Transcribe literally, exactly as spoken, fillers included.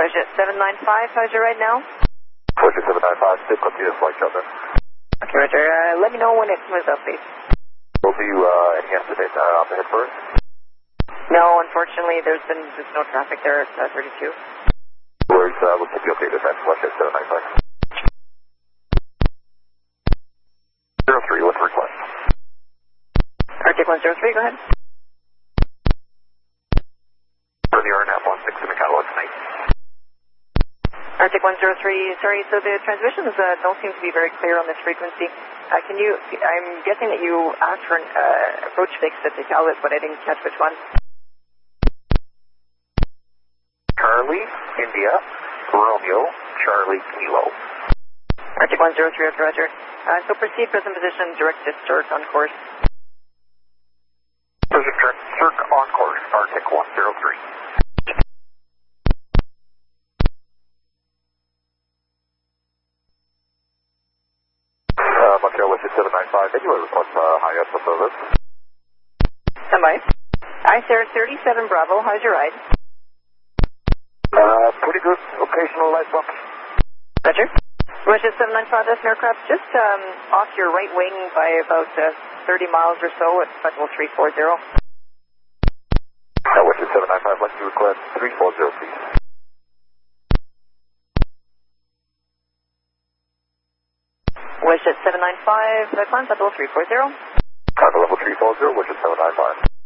Wishes seven nine five, how's your ride now? Wishes seven nine five, still continue flight shelter. Okay, Roger. Uh, let me know when it moves up, please. Will do uh, any estimate uh, off the head first? No, unfortunately, there's been just no traffic there at uh, thirty-two. Words, uh, we'll keep you updated at Wishes seven nine five. zero three, what's the request? Arctic one zero three, go ahead. For the R N F one six in the catalog tonight. Arctic one zero three, sorry, so the transmissions uh, don't seem to be very clear on this frequency. Uh, can you, I'm guessing that you asked for an uh, approach fix at the Calvet, but I didn't catch which one. Charlie, India, Romeo, Charlie, Kilo. Arctic one zero three, Roger. Uh, so proceed present position, direct discharge on course. Present direct circ on course, Arctic one zero three. Uh, Montreal Wishes seven nine five, thank you for request uh, high up service. Stand by. Hi, sir, thirty-seven Bravo, how's your ride? Uh, pretty good, occasional light bumps. Roger. Wishes seven nine five, that's an aircraft just um, off your right wing by about uh, thirty miles or so at Festival three four zero. Uh, Wishes seven nine five, let's do request three four zero, please. Wishes seven nine five, climb level three four zero. Climb level three four zero, Wishes seven nine five.